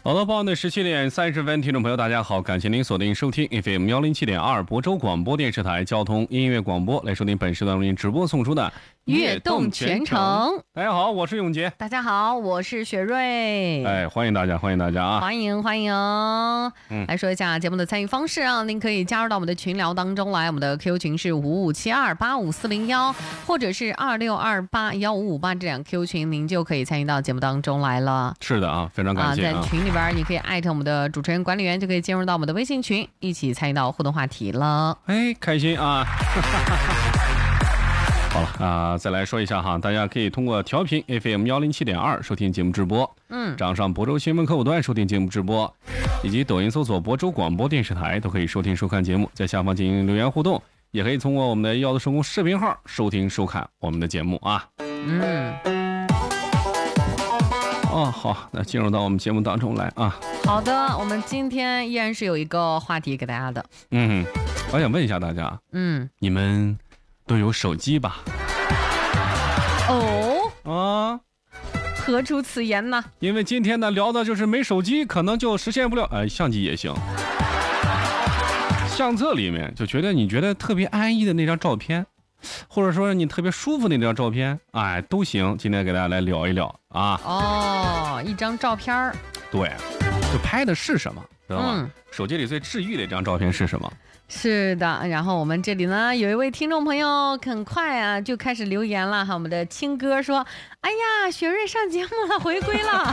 好的，傍晚的17:30，听众朋友大家好，感谢您锁定收听 FM 107.2亳州广播电视台交通音乐广播，来收听本时段为您直播送出的悦动全程。 大家好，我是永杰。 大家好，我是雪瑞。 欢迎大家，欢迎大家啊！ 欢迎。来说一下节目的参与方式啊，您可以加入到我们的群聊当中来，我们的 QQ 群是5572854401，或者是26281558，这两 QQ 群您就可以参与到节目当中来了。 是的啊，非常感谢在群里边你可以艾特我们的主持人管理员，就可以进入到我们的微信群，一起参与到互动话题了。 开心啊！好了啊，再来说一下哈，大家可以通过调频 FM 107.2收听节目直播，掌上亳州新闻客户端收听节目直播，以及抖音搜索亳州广播电视台都可以收听收看节目，在下方进行留言互动，也可以通过我们的要的手工视频号收听收看我们的节目啊。好，那进入到我们节目当中来啊。 好的，我们今天依然是有一个话题给大家的。 我想问一下大家，你们都有手机吧？ 何出此言呢？ 因为今天呢聊的就是没手机可能就实现不了，相机也行。相册里面就觉得你觉得特别安逸的那张照片，或者说你特别舒服的那张照片，都行。今天给大家来聊一聊啊。 一张照片， 对，就拍的是什么，知道吗？手机里最治愈的一张照片是什么？ 是的，然后我们这里呢有一位听众朋友很快啊就开始留言了哈，我们的青哥说：“哎呀，雪瑞上节目了，回归了。”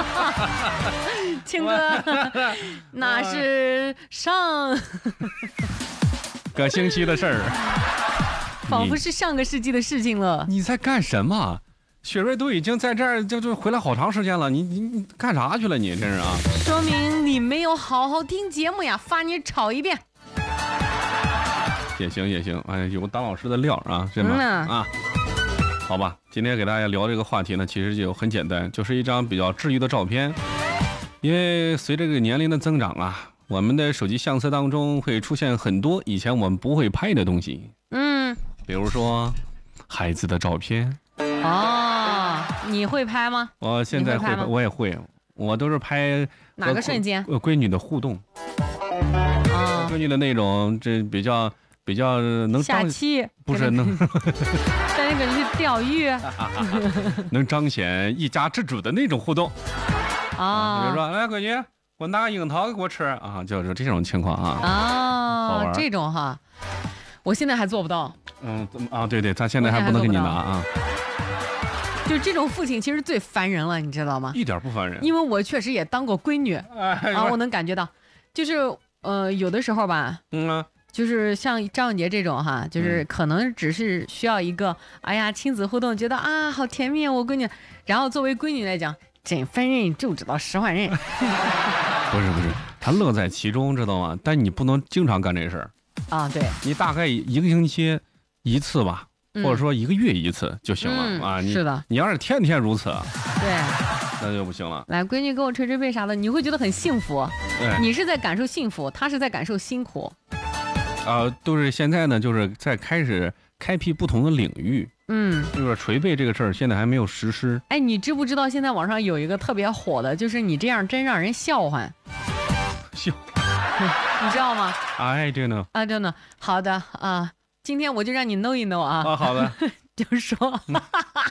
青哥，那是上个星期的事儿， 仿佛是上个世纪的事情了。 你在干什么？雪瑞都已经在这儿就回来好长时间了，你干啥去了？你真是啊！ 说明你没有好好听节目呀，罚你吵一遍。 也行，有当老师的料啊，真的好吧，今天给大家聊这个话题呢，其实就很简单，就是一张比较治愈的照片。因为随着这个年龄的增长啊，我们的手机相册当中会出现很多以前我们不会拍的东西。比如说孩子的照片。 你会拍吗？ 我现在会拍，我也会，我都是拍哪个瞬间？ 闺女的互动。闺女的那种，这比较能下期不是能带那个去钓鱼， 能彰显一家之主的那种互动比如说，来闺女，我拿个樱桃给我吃啊，就是这种情况啊。 这种哈，我现在还做不到。 对，咱现在还不能给你拿啊。 就这种父亲其实最烦人了，你知道吗？ 一点不烦人， 因为我确实也当过闺女我能感觉到，就是有的时候吧，就是像张永杰这种哈，就是可能只是需要一个亲子互动，觉得好甜蜜我闺女，然后作为闺女来讲，真烦人就知道使唤人。 不是，他乐在其中，知道吗？但你不能经常干这事儿对， 你大概一个星期一次吧。或者说1个月一次就行了是的， 你要是天天如此， 对， 那就不行了。 来，闺女给我捶捶背啥的，你会觉得很幸福。 对， 你是在感受幸福，她是在感受辛苦。 都是现在呢，就是在开始开辟不同的领域。就是捶背这个事儿，现在还没有实施。 你知不知道现在网上有一个特别火的，就是你这样真让人笑话。你知道吗？ 真的真的。好的今天我就让你 know 一 know 好的。 就是说